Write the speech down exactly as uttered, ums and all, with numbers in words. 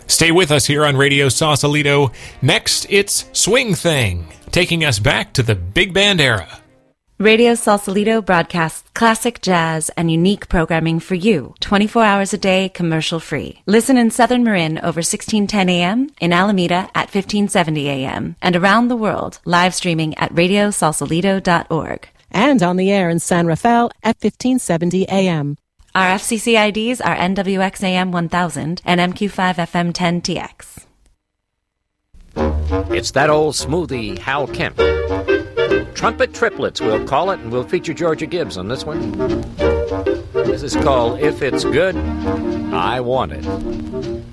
Stay with us here on Radio Sausalito. Next, it's Swing Thing, taking us back to the big band era. Radio Sausalito broadcasts classic jazz and unique programming for you, twenty-four hours a day, commercial-free. Listen in Southern Marin over sixteen ten A M, in Alameda at fifteen seventy A M, and around the world, live streaming at radio sausalito dot org. And on the air in San Rafael at fifteen seventy A M. Our F C C I Ds are N W X A M one thousand and M Q five F M ten T X. It's that old smoothie, Hal Kemp. Trumpet Triplets, we'll call it, and we'll feature Georgia Gibbs on this one. This is called If It's Good, I Want It.